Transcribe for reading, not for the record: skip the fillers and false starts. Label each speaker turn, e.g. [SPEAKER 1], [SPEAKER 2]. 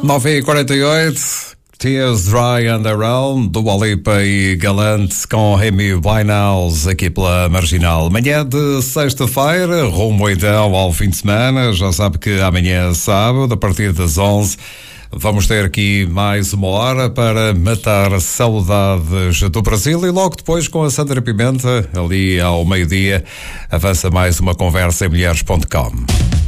[SPEAKER 1] 9h48, Tears Dry Underground, Dua Lipa e Galante com Amy Winehouse aqui pela Marginal. Manhã de sexta-feira, rumo então ao fim de semana. Já sabe que amanhã, sábado, a partir das 11, vamos ter aqui mais uma hora para matar saudades do Brasil e logo depois com a Sandra Pimenta, ali ao meio-dia, avança mais uma conversa em mulheres.com.